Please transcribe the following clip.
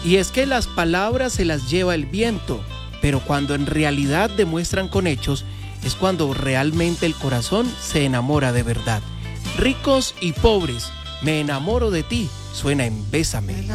Y es que las palabras se las lleva el viento, pero cuando en realidad demuestran con hechos, es cuando realmente el corazón se enamora de verdad. Ricos y pobres, me enamoro de ti, suena en Bésame.